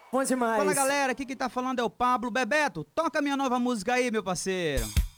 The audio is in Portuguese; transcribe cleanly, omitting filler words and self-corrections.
Bom demais. Fala galera, aqui quem tá falando é o Pablo. Bebeto, toca minha nova música aí, meu parceiro.